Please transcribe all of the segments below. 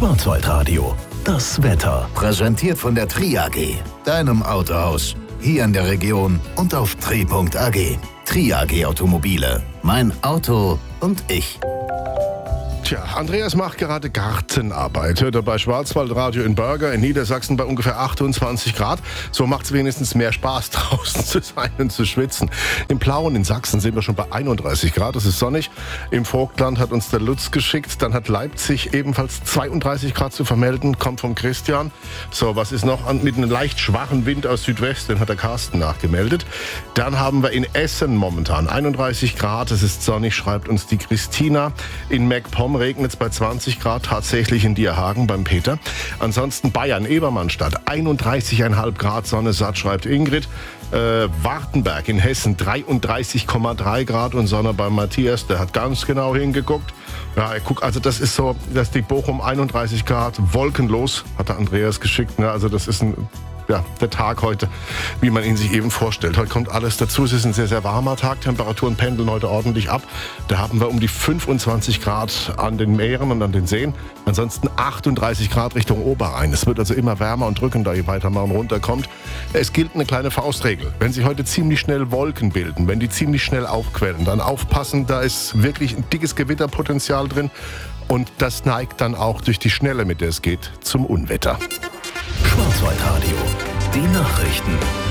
Schwarzwaldradio, das Wetter. Präsentiert von der Tri AG, deinem Autohaus. Hier in der Region und auf tri.ag. Tri AG Automobile. Mein Auto und ich. Tja, Andreas macht gerade Gartenarbeit. Hört er bei Schwarzwaldradio in Börger in Niedersachsen bei ungefähr 28 Grad. So macht es wenigstens mehr Spaß, draußen zu sein und zu schwitzen. Im Plauen in Sachsen sind wir schon bei 31 Grad. Es ist sonnig. Im Vogtland hat uns der Lutz geschickt. Dann hat Leipzig ebenfalls 32 Grad zu vermelden. Kommt vom Christian. So, was ist noch? Mit einem leicht schwachen Wind aus Südwest, den hat der Carsten nachgemeldet. Dann haben wir in Essen momentan 31 Grad. Es ist sonnig, schreibt uns die Christina. In MacPom regnet es bei 20 Grad, tatsächlich in Dierhagen beim Peter. Ansonsten Bayern, Ebermannstadt, 31,5 Grad Sonne satt, schreibt Ingrid. Wartenberg in Hessen, 33,3 Grad und Sonne beim Matthias, der hat ganz genau hingeguckt. Ja, guck, also das ist so, dass die Bochum 31 Grad, wolkenlos, hat der Andreas geschickt. Ne? Also das ist der Tag heute, wie man ihn sich eben vorstellt. Heute kommt alles dazu. Es ist ein sehr, sehr warmer Tag. Temperaturen pendeln heute ordentlich ab. Da haben wir um die 25 Grad an den Meeren und an den Seen. Ansonsten 38 Grad Richtung Oberrhein. Es wird also immer wärmer und drückender, je weiter man runterkommt. Es gilt eine kleine Faustregel. Wenn sich heute ziemlich schnell Wolken bilden, wenn die ziemlich schnell aufquellen, dann aufpassen, da ist wirklich ein dickes Gewitterpotenzial drin. Und das neigt dann auch durch die Schnelle, mit der es geht, zum Unwetter. Schwarzwaldradio, die Nachrichten.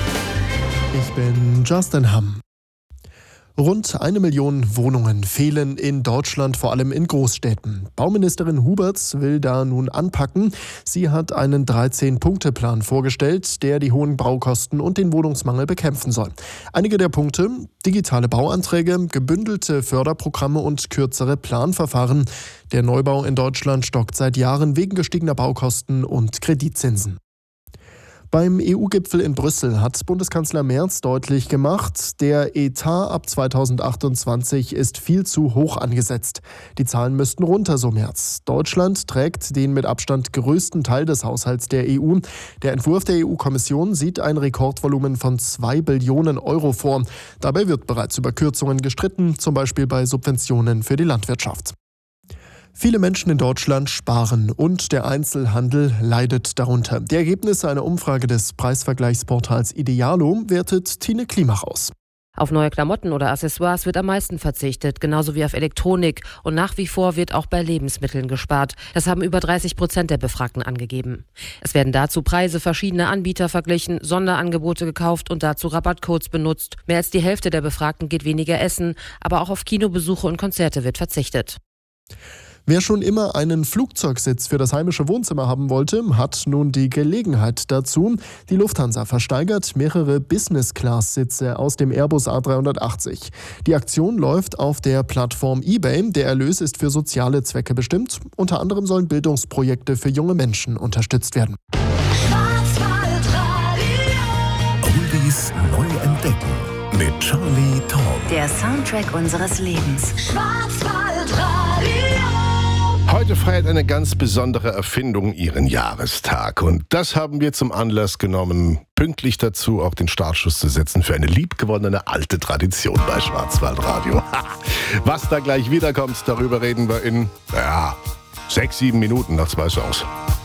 Ich bin Justin Hamm. Rund 1 Million Wohnungen fehlen in Deutschland, vor allem in Großstädten. Bauministerin Huberts will da nun anpacken. Sie hat einen 13-Punkte-Plan vorgestellt, der die hohen Baukosten und den Wohnungsmangel bekämpfen soll. Einige der Punkte: digitale Bauanträge, gebündelte Förderprogramme und kürzere Planverfahren. Der Neubau in Deutschland stockt seit Jahren wegen gestiegener Baukosten und Kreditzinsen. Beim EU-Gipfel in Brüssel hat Bundeskanzler Merz deutlich gemacht, der Etat ab 2028 ist viel zu hoch angesetzt. Die Zahlen müssten runter, so Merz. Deutschland trägt den mit Abstand größten Teil des Haushalts der EU. Der Entwurf der EU-Kommission sieht ein Rekordvolumen von 2 Billionen Euro vor. Dabei wird bereits über Kürzungen gestritten, zum Beispiel bei Subventionen für die Landwirtschaft. Viele Menschen in Deutschland sparen und der Einzelhandel leidet darunter. Die Ergebnisse einer Umfrage des Preisvergleichsportals Idealo wertet Tine Klimach aus. Auf neue Klamotten oder Accessoires wird am meisten verzichtet, genauso wie auf Elektronik. Und nach wie vor wird auch bei Lebensmitteln gespart. Das haben über 30% der Befragten angegeben. Es werden dazu Preise verschiedener Anbieter verglichen, Sonderangebote gekauft und dazu Rabattcodes benutzt. Mehr als die Hälfte der Befragten geht weniger essen, aber auch auf Kinobesuche und Konzerte wird verzichtet. Wer schon immer einen Flugzeugsitz für das heimische Wohnzimmer haben wollte, hat nun die Gelegenheit dazu. Die Lufthansa versteigert mehrere Business-Class-Sitze aus dem Airbus A380. Die Aktion läuft auf der Plattform eBay. Der Erlös ist für soziale Zwecke bestimmt. Unter anderem sollen Bildungsprojekte für junge Menschen unterstützt werden. Oldies neu entdecken mit Charlie Tong. Der Soundtrack unseres Lebens. Heute feiert eine ganz besondere Erfindung ihren Jahrestag. Und das haben wir zum Anlass genommen, pünktlich dazu auch den Startschuss zu setzen für eine liebgewonnene alte Tradition bei Schwarzwaldradio. Was da gleich wiederkommt, darüber reden wir in 6-7 Minuten nach 2 Songs.